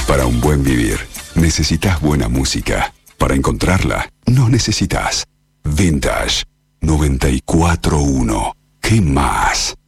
Para un buen vivir, necesitas buena música. Para encontrarla, no necesitas. Vintage 94.1. ¿Qué más?